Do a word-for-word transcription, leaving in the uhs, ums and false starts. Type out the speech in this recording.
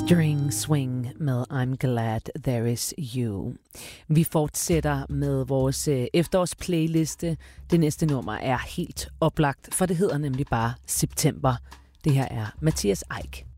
String Swing med I'm Glad There Is You. Vi fortsætter med vores efterårsplayliste. Det næste nummer er helt oplagt, for det hedder nemlig bare September. Det her er Mathias Eik.